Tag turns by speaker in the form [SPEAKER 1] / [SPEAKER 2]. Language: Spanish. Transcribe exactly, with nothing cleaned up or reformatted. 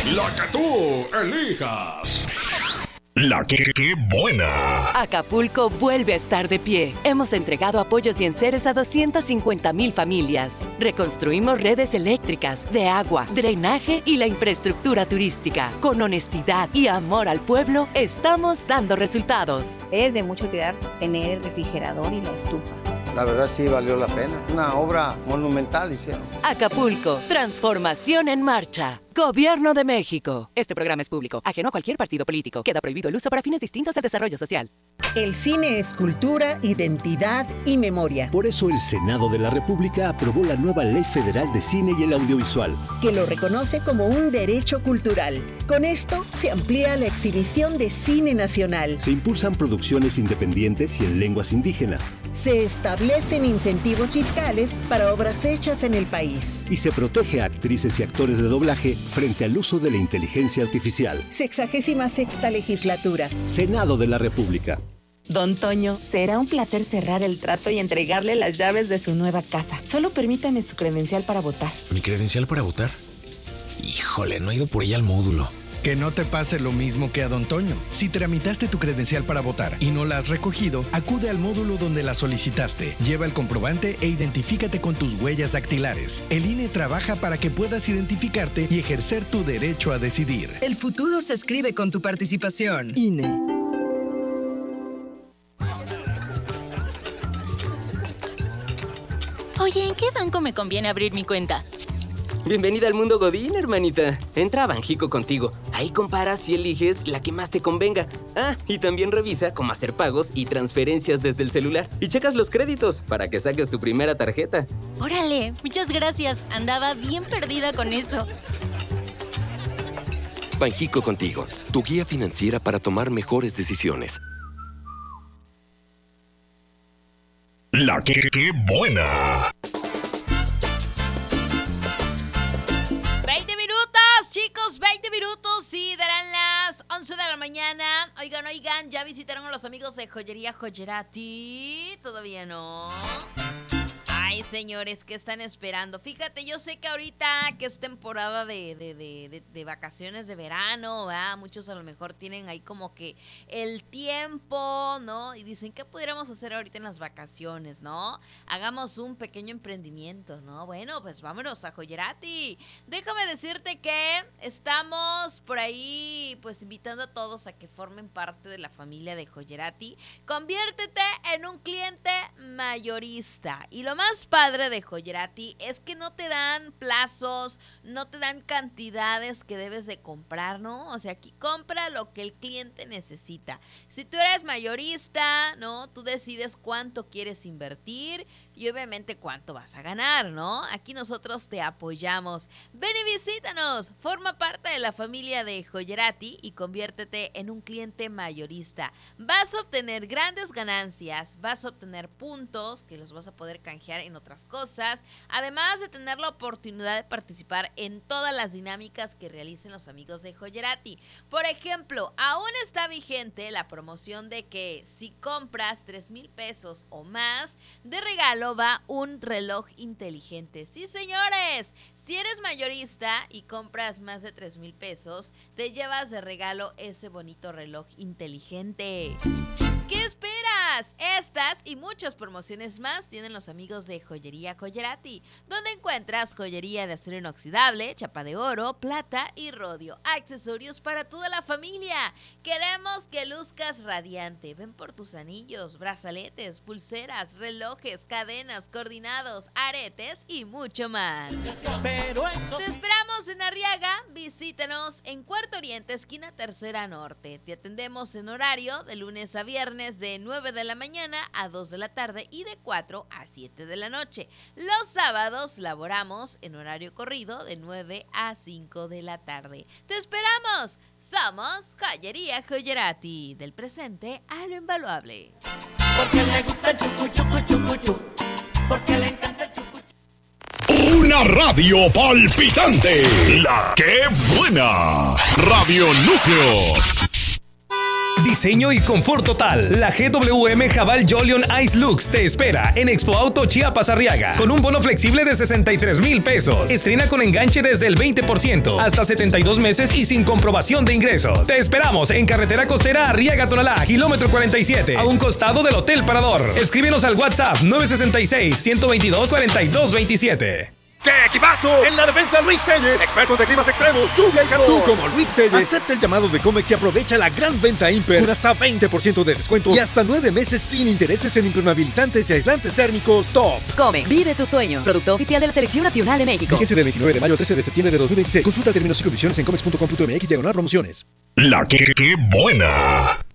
[SPEAKER 1] La que tú elijas.
[SPEAKER 2] La que, que buena.
[SPEAKER 3] Acapulco vuelve a estar de pie. Hemos entregado apoyos y enseres a doscientas cincuenta mil familias. Reconstruimos redes eléctricas, de agua, drenaje y la infraestructura turística. Con honestidad y amor al pueblo, estamos dando resultados.
[SPEAKER 4] Es de mucho cuidar tener el refrigerador y la estufa.
[SPEAKER 5] La verdad sí valió la pena. Una obra monumental hicieron.
[SPEAKER 3] Acapulco, transformación en marcha. Gobierno de México. Este programa es público, ajeno a cualquier partido político. Queda prohibido el uso para fines distintos del desarrollo social.
[SPEAKER 6] El cine es cultura, identidad y memoria.
[SPEAKER 7] Por eso el Senado de la República aprobó la nueva Ley Federal de Cine y el Audiovisual,
[SPEAKER 6] que lo reconoce como un derecho cultural. Con esto se amplía la exhibición de cine nacional.
[SPEAKER 7] Se impulsan producciones independientes y en lenguas indígenas.
[SPEAKER 6] Se establecen incentivos fiscales para obras hechas en el país.
[SPEAKER 7] Y se protege a actrices y actores de doblaje frente al uso de la inteligencia artificial.
[SPEAKER 6] Sexagésima sexta legislatura.
[SPEAKER 7] Senado de la República.
[SPEAKER 8] Don Toño, será un placer cerrar el trato y entregarle las llaves de su nueva casa. Solo permítame su credencial para votar.
[SPEAKER 9] ¿Mi credencial para votar? Híjole, no he ido por ella al módulo.
[SPEAKER 10] Que no te pase lo mismo que a Don Toño. Si tramitaste tu credencial para votar y no la has recogido, acude al módulo donde la solicitaste. Lleva el comprobante e identifícate con tus huellas dactilares. El I N E trabaja para que puedas identificarte y ejercer tu derecho a decidir.
[SPEAKER 11] El futuro se escribe con tu participación. I N E.
[SPEAKER 12] Oye, ¿en qué banco me conviene abrir mi cuenta?
[SPEAKER 13] Bienvenida al mundo Godín, hermanita. Entra a Banjico contigo. Ahí comparas y eliges la que más te convenga. Ah, y también revisa cómo hacer pagos y transferencias desde el celular. Y checas los créditos para que saques tu primera tarjeta.
[SPEAKER 12] ¡Órale! Muchas gracias. Andaba bien perdida con eso.
[SPEAKER 14] Banjico contigo, tu guía financiera para tomar mejores decisiones.
[SPEAKER 2] La que, que buena.
[SPEAKER 15] veinte minutos, chicos, veinte minutos y darán las once de la mañana. Oigan, oigan, ¿ya visitaron a los amigos de Joyería Joyerati? ¿Todavía no? Ay, señores, ¿qué están esperando? Fíjate, yo sé que ahorita que es temporada de, de, de, de, de vacaciones de verano, ¿verdad? Muchos a lo mejor tienen ahí como que el tiempo, ¿no? Y dicen, ¿qué pudiéramos hacer ahorita en las vacaciones, no? Hagamos un pequeño emprendimiento, ¿no? Bueno, pues vámonos a Joyerati. Déjame decirte que estamos por ahí, pues invitando a todos a que formen parte de la familia de Joyerati. Conviértete en un cliente mayorista. Y lo más padre de Joyerati es que no te dan plazos, no te dan cantidades que debes de comprar, ¿no? O sea, aquí compra lo que el cliente necesita. Si tú eres mayorista, ¿no? Tú decides cuánto quieres invertir y obviamente cuánto vas a ganar, ¿no? Aquí nosotros te apoyamos. Ven y visítanos, forma parte de la familia de Joyerati y conviértete en un cliente mayorista. Vas a obtener grandes ganancias, vas a obtener puntos que los vas a poder canjear en otras cosas, además de tener la oportunidad de participar en todas las dinámicas que realicen los amigos de Joyerati. Por ejemplo, aún está vigente la promoción de que si compras tres mil pesos o más, de regalo va un reloj inteligente. Sí, señores, si eres mayorista y compras más de tres mil pesos, te llevas de regalo ese bonito reloj inteligente. ¿Qué esperas? Estas y muchas promociones más tienen los amigos de Joyería Joyerati, donde encuentras joyería de acero inoxidable, chapa de oro, plata y rodio, accesorios para toda la familia. Queremos que luzcas radiante. Ven por tus anillos, brazaletes, pulseras, relojes, cadenas, coordinados, aretes y mucho más. Pero eso... Te esperamos en Arriaga. Visítanos en Cuarto Oriente, esquina Tercera Norte. Te atendemos en horario de lunes a viernes de nueve de la mañana a dos de la tarde y de cuatro a siete de la noche. Los sábados laboramos en horario corrido de nueve a cinco de la tarde. ¡Te esperamos! Somos Joyería Joyerati, del presente a lo invaluable.
[SPEAKER 16] Porque le gusta el chucu chucu chucu chucu. Porque le encanta el chucu
[SPEAKER 2] chucu. Una radio palpitante. La que buena. Radio Núcleo.
[SPEAKER 17] diseño y confort total. La G W M Jabal Jolion Ice Lux te espera en Expo Auto Chiapas Arriaga con un bono flexible de sesenta y tres mil pesos. Estrena con enganche desde el veinte por ciento hasta setenta y dos meses y sin comprobación de ingresos. Te esperamos en Carretera Costera Arriaga Tonalá, kilómetro cuarenta y siete, a un costado del Hotel Parador. Escríbenos al WhatsApp nueve seis seis, uno dos dos, cuatro dos dos siete.
[SPEAKER 18] ¡Qué equipazo! En la defensa, Luis Telles, expertos de climas extremos, lluvia y calor. Tú, como Luis Telles, acepta el llamado de Comex y aprovecha la gran venta Imper con hasta veinte por ciento de descuento y hasta nueve meses sin intereses en impermeabilizantes y aislantes térmicos Top.
[SPEAKER 19] Comex, vive tus sueños. Producto oficial de la Selección Nacional de México.
[SPEAKER 18] Fíjese del veintinueve de mayo al trece de septiembre de dos mil veintiséis. Consulta términos y condiciones en comex punto com punto m x diagonal promociones.
[SPEAKER 2] La que, que buena.